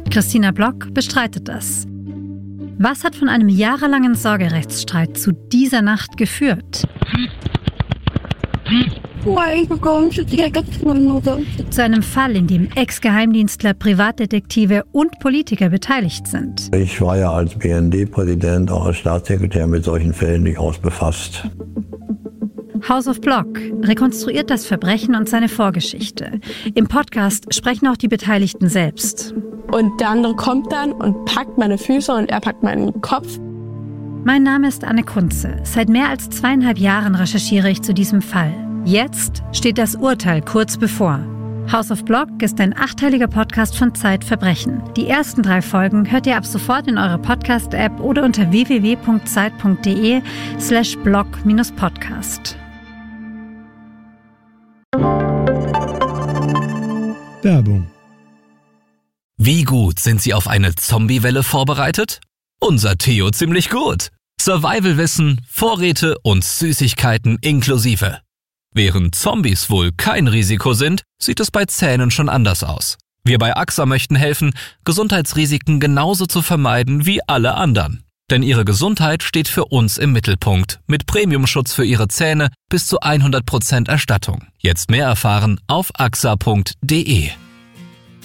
Christina Block bestreitet das. Was hat von einem jahrelangen Sorgerechtsstreit zu dieser Nacht geführt? Zu einem Fall, in dem Ex-Geheimdienstler, Privatdetektive und Politiker beteiligt sind. Ich war ja als BND-Präsident, auch als Staatssekretär mit solchen Fällen durchaus befasst. House of Block rekonstruiert das Verbrechen und seine Vorgeschichte. Im Podcast sprechen auch die Beteiligten selbst. Und der andere kommt dann und packt meine Füße und er packt meinen Kopf. Mein Name ist Anne Kunze. Seit mehr als 2,5 Jahren recherchiere ich zu diesem Fall. Jetzt steht das Urteil kurz bevor. House of Block ist ein 8-teiliger Podcast von Zeit Verbrechen. Die ersten 3 Folgen hört ihr ab sofort in eurer Podcast-App oder unter www.zeit.de/blog-podcast. Werbung. Wie gut sind Sie auf eine Zombie-Welle vorbereitet? Unser Theo ziemlich gut. Survival-Wissen, Vorräte und Süßigkeiten inklusive. Während Zombies wohl kein Risiko sind, sieht es bei Zähnen schon anders aus. Wir bei AXA möchten helfen, Gesundheitsrisiken genauso zu vermeiden wie alle anderen. Denn Ihre Gesundheit steht für uns im Mittelpunkt, mit Premiumschutz für Ihre Zähne bis zu 100% Erstattung. Jetzt mehr erfahren auf axa.de.